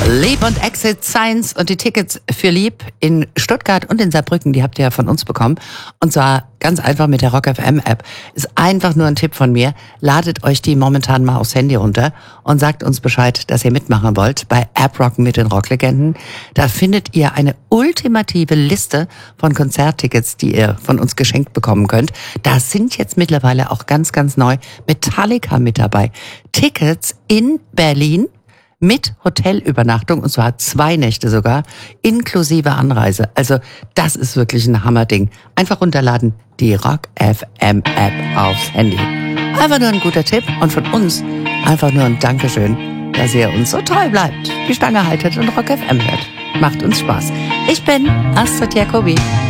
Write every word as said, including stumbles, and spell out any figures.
Lieb und Exit Science und die Tickets für Lieb in Stuttgart und in Saarbrücken, die habt ihr ja von uns bekommen. Und zwar ganz einfach mit der Rock F M App. Ist einfach nur ein Tipp von mir. Ladet euch die momentan mal aufs Handy runter und sagt uns Bescheid, dass ihr mitmachen wollt bei App Rocken mit den Rocklegenden. Da findet ihr eine ultimative Liste von Konzerttickets, die ihr von uns geschenkt bekommen könnt. Da sind jetzt mittlerweile auch ganz, ganz neu Metallica mit dabei. Tickets in Berlin mit Hotelübernachtung, und zwar zwei Nächte sogar, inklusive Anreise. Also das ist wirklich ein Hammerding. Einfach runterladen, die Rock F M App aufs Handy. Einfach nur ein guter Tipp und von uns einfach nur ein Dankeschön, dass ihr uns so treu bleibt, die Stange haltet und Rock F M hört. Macht uns Spaß. Ich bin Astrid Jacobi.